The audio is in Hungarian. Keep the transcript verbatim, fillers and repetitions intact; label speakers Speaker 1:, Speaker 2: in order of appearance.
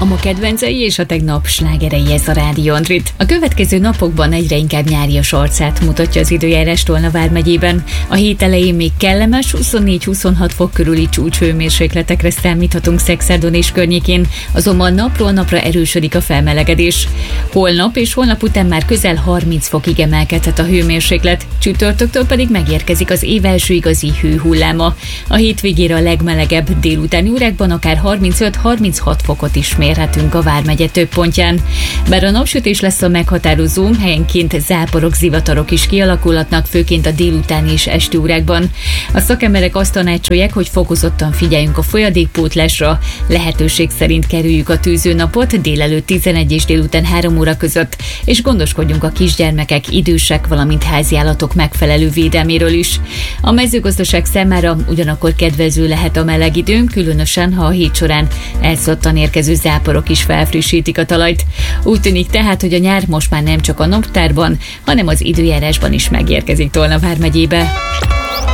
Speaker 1: A ma kedvencei és a tegnap slágerei, ez a Rádió Andrit. A következő napokban egyre inkább nyárias arcát mutatja az időjárás Tolna vármegyében. A hét elején még kellemes huszonnégy-huszonhat fok körüli csúcshőmérsékletekre számíthatunk Szexárdon és környékén, azonban napról napra erősödik a felmelegedés. Holnap és holnap után már közel harminc fokig emelkedhet a hőmérséklet, csütörtöktől pedig megérkezik az év első igazi hőhulláma. A hétvégére a legmelegebb délutáni órákban akár harmincöt-harminchat fokot is mérhetünk a vármegye több pontján. Bár a napsütés lesz a meghatározó, helyenként záporok, zivatarok is kialakulhatnak, főként a délutáni és esti órákban. A szakemberek azt tanácsolják, hogy fokozottan figyeljünk a folyadékpótlásra, lehetőség szerint kerüljük a tűzőnapot délelőtt tizenegy és délután három óra között, és gondoskodjunk a kisgyermekek, idősek, valamint háziállatok megfelelő védelméről is. A mezőgazdaság számára ugyanakkor kedvező lehet a meleg idő, különösen ha a hét során elszottan érkező záporok is felfrissítik a talajt. Úgy tűnik tehát, hogy a nyár most már nem csak a naptárban, hanem az időjárásban is megérkezik Tolna vármegyébe.